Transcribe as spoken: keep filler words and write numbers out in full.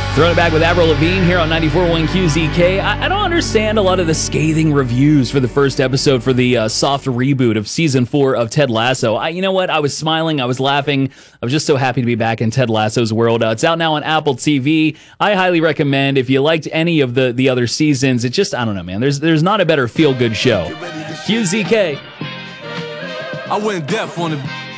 Throwing it back with Avril Lavigne here on ninety-four point one Q Z K. I, I don't understand a lot of the scathing reviews for the first episode for the uh, soft reboot of season four of Ted Lasso. I, you know what? I was smiling. I was laughing. I was just so happy to be back in Ted Lasso's world. Uh, it's out now on Apple T V. I highly recommend if you liked any of the, the other seasons. It just, I don't know, man. There's, there's not a better feel-good show. Q Z K. I went deaf on the...